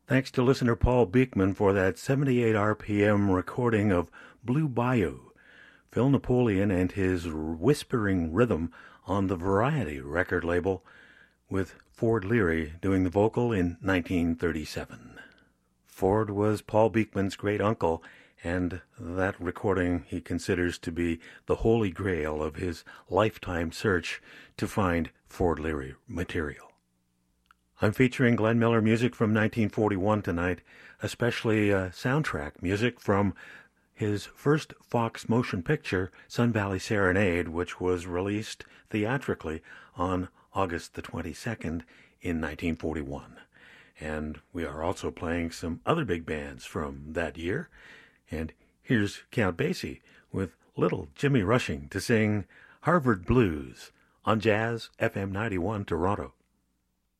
Thanks to listener Paul Beekman for that 78 RPM recording of Blue Bayou. Phil Napoleon and his whispering rhythm on the Variety record label, with Ford Leary doing the vocal in 1937. Ford was Paul Beekman's great uncle, and that recording he considers to be the holy grail of his lifetime search to find Ford Leary material. I'm featuring Glenn Miller music from 1941 tonight, especially soundtrack music from his first Fox motion picture, Sun Valley Serenade, which was released theatrically on August the 22nd in 1941. And we are also playing some other big bands from that year. And here's Count Basie with little Jimmy Rushing to sing Harvard Blues on Jazz FM 91 Toronto.